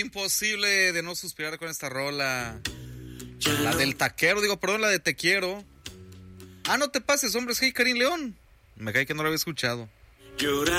imposible de no suspirar con esta rola. La del taquero, la de Te Quiero. Ah, no te pases, hombres, hey, Karim León. Me cae que no lo había escuchado.